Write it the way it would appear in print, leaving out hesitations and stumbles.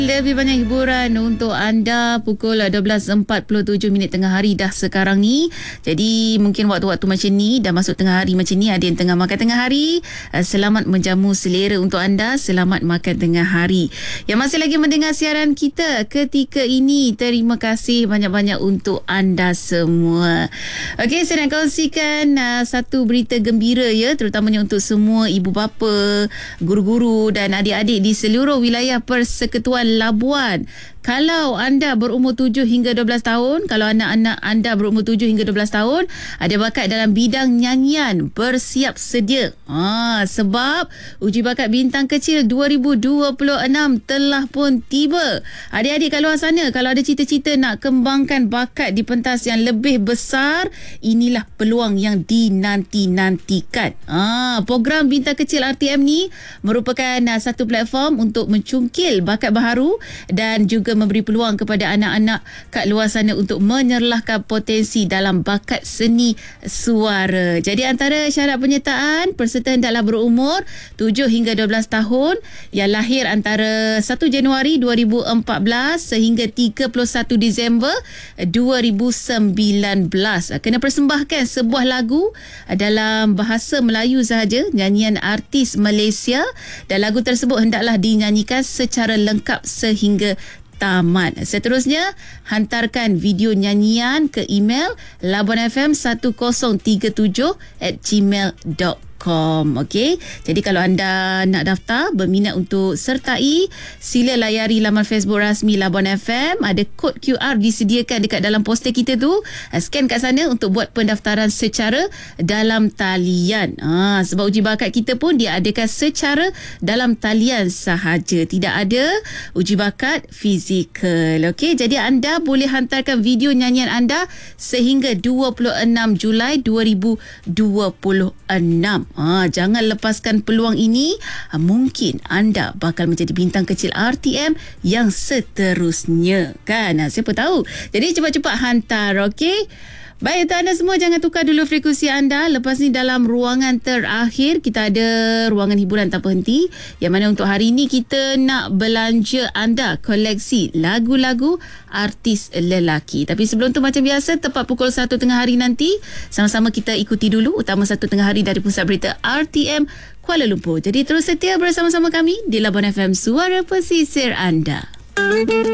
Lebih banyak hiburan untuk anda pukul 12.47 tengah hari dah sekarang ni. Jadi mungkin waktu-waktu macam ni, dah masuk tengah hari macam ni, ada yang tengah makan tengah hari. Selamat menjamu selera untuk anda. Selamat makan tengah hari. Yang masih lagi mendengar siaran kita ketika ini, terima kasih banyak-banyak untuk anda semua. Okey, saya nak kongsikan satu berita gembira ya, terutamanya untuk semua ibu bapa, guru-guru dan adik-adik di seluruh wilayah Persekutuan Labuan. Kalau anda berumur 7 hingga 12 tahun, kalau anak-anak anda berumur 7 hingga 12 tahun, ada bakat dalam bidang nyanyian, bersiap sedia. Sebab uji bakat bintang kecil 2026 telah pun tiba. Adik-adik kat luar sana, kalau ada cita-cita nak kembangkan bakat di pentas yang lebih besar, inilah peluang yang dinanti-nantikan. Program bintang kecil RTM ni merupakan satu platform untuk mencungkil bakat baharu dan juga memberi peluang kepada anak-anak kat luar sana untuk menyerlahkan potensi dalam bakat seni suara. Jadi antara syarat penyertaan, peserta hendaklah berumur 7 hingga 12 tahun yang lahir antara 1 Januari 2014 sehingga 31 Disember 2019. Kena persembahkan sebuah lagu dalam bahasa Melayu sahaja, nyanyian artis Malaysia, dan lagu tersebut hendaklah dinyanyikan secara lengkap sehingga tamat. Seterusnya, hantarkan video nyanyian ke email labuanfm1037@gmail.com. Okey. Jadi kalau anda nak daftar, berminat untuk sertai, sila layari laman Facebook rasmi Labuan FM. Ada kod QR disediakan dekat dalam poster kita tu. Scan kat sana untuk buat pendaftaran secara dalam talian. Sebab uji bakat kita pun diadakan secara dalam talian sahaja. Tidak ada uji bakat fizikal. Okey. Jadi anda boleh hantarkan video nyanyian anda sehingga 26 Julai 2026. Jangan lepaskan peluang ini. Mungkin anda bakal menjadi bintang kecil RTM yang seterusnya, kan? Siapa tahu. Jadi cepat-cepat hantar, okey? Baik, untuk anda semua, jangan tukar dulu frekuensi anda. Lepas ni dalam ruangan terakhir, kita ada ruangan hiburan tanpa henti, yang mana untuk hari ini kita nak belanja anda koleksi lagu-lagu artis lelaki. Tapi sebelum tu, macam biasa, tepat pukul 1 tengah hari nanti, sama-sama kita ikuti dulu utama 1 tengah hari dari Pusat Berita RTM Kuala Lumpur. Jadi terus setia bersama-sama kami di Labuan FM, suara pesisir anda.